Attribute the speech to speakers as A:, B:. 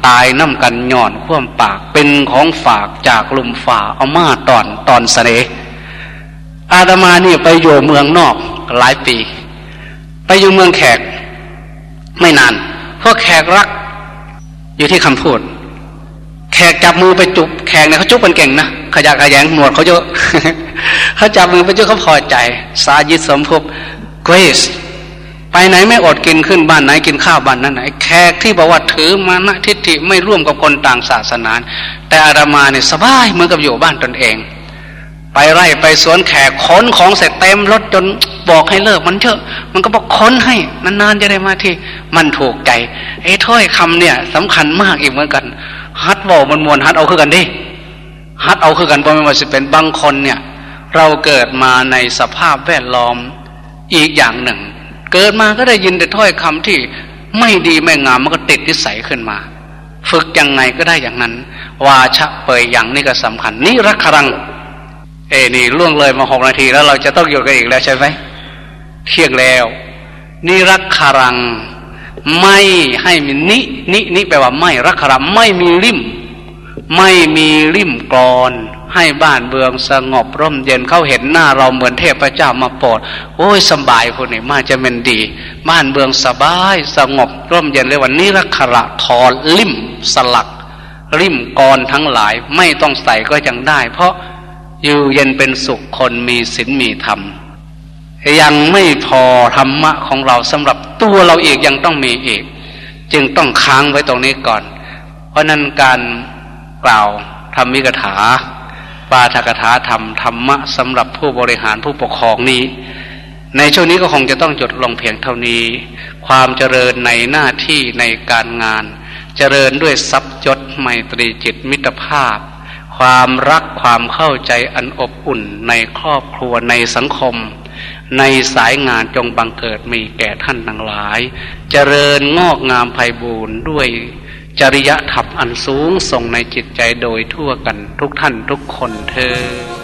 A: ตายน้ำกันย่อนคว่ำปากเป็นของฝากจากลุมฝ่าเอามาตอนเสน่ห์อาตมานี่ไปอยู่เมืองนอกหลายปีไปอยู่เมืองแขกไม่นานเพราะแขกรักอยู่ที่คำพูดแขกจับมือไปจุบแขกเนี่ยเขาจุบกันเก่งนะขยะขยงหนวดเขาเยอะ เขาจับมือไปจุบเขาพอใจสายิตสมภพเกรซไปไหนไม่อดกินขึ้นบ้านไหนกินข้าวบ้านนั้นไหนแขกที่บอกว่าถือมานะทิฏฐิไม่ร่วมกับคนต่างศาสนาแต่อาตมาเนี่ยสบายเหมือนกับอยู่บ้านตนเองไปไร่ไปสวนแขกขนของเสร็จเต็มรถจนบอกให้เลิกมันเถอะมันก็บอกขนให้นานๆจะได้มาที่มันถูกใจไอ้ถ้อยคำเนี่ยสำคัญมากอีกเหมือนกันฮัดบอกมันมวนฮัดเอาคือกันดิฮัดเอาคือกันเพราะไม่ว่าจะเป็นบางคนเนี่ยเราเกิดมาในสภาพแวดล้อมอีกอย่างหนึ่งเกิดมาก็ได้ยินแต่ถ้อยคำที่ไม่ดีไม่งามมันก็ติดนิสัยขึ้นมาฝึกยังไงก็ได้อย่างนั้นวาชะเปยอย่างนี่ก็สำคัญนี่รักขรังนี่ล่วงเลยมา6 นาทีแล้วเราจะต้องหยุดกันอีกแล้วใช่ไหมเที่ยงแล้วนี่รักขรังไม่ให้มีนิแปลว่าไม่รักขรังไม่มีริมกรอนให้บ้านเมืองสงบร่มเย็นเขาเห็นหน้าเราเหมือนเทพเจ้ามาโปรดโอ้ยสบายคนนี้มาจะเป็นดีบ้านเมืองสบายสงบร่มเย็นเลยวันนี้รักขระทอริมสลักริมกรทั้งหลายไม่ต้องใส่ก็ยังได้เพราะอยู่เย็นเป็นสุขคนมีศีลมีธรรมยังไม่พอธรรมะของเราสำหรับตัวเราเองยังต้องมีอีกจึงต้องค้างไว้ตรงนี้ก่อนเพราะนั้นการกล่าวธรรมิกถาปาฐกถาธรรมะสำหรับผู้บริหารผู้ปกครองนี้ในช่วงนี้ก็คงจะต้องหยุดลงเพียงเท่านี้ความเจริญในหน้าที่ในการงานเจริญด้วยทรัพย์ยศไมตรีจิตมิตรภาพความรักความเข้าใจอันอบอุ่นในครอบครัวในสังคมในสายงานจงบังเกิดมีแก่ท่านทั้งหลายเจริญงอกงามไพบูรณ์ด้วยจริยธรรมอันสูงส่งในจิตใจโดยทั่วกันทุกท่านทุกคนเทอญ